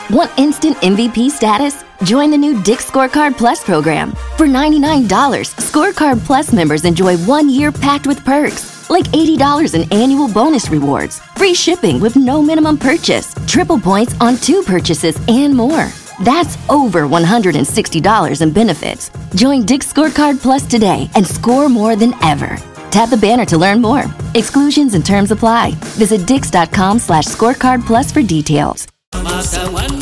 Want instant MVP status? Join the new Dick's Scorecard Plus program. For $99, Scorecard Plus members enjoy 1 year packed with perks, like $80 in annual bonus rewards, free shipping with no minimum purchase, triple points on 2 purchases, and more. That's over $160 in benefits. Join Dick's Scorecard Plus today and score more than ever. Tap the banner to learn more. Exclusions and terms apply. Visit dix.com/scorecard plus for details.